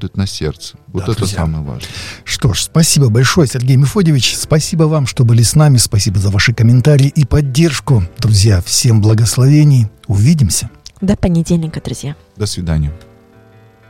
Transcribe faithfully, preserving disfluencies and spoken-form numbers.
работать на сердце. Вот да, это друзья. самое важное. Что ж, спасибо большое, Сергей Мефодьевич. Спасибо вам, что были с нами. Спасибо за ваши комментарии и поддержку. Друзья, всем благословений. Увидимся. До понедельника, друзья. До свидания.